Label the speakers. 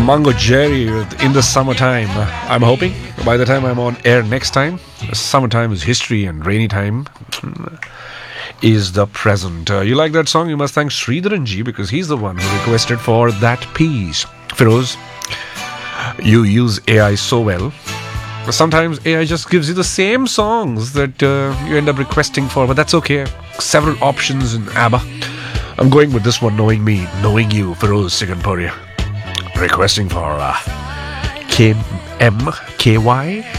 Speaker 1: Mango Jerry with In the Summertime. I'm hoping by the time I'm on air next time, summertime is history and rainy time is the present. You like that song? You must thank Sridharan ji because he's the one who requested for that piece. Feroz, you use AI so well. Sometimes AI just gives you the same songs that you end up requesting for, but that's okay. Several options in ABBA. I'm going with this one, Knowing Me, Knowing You, Feroz Siganpuria. Requesting for KMKY.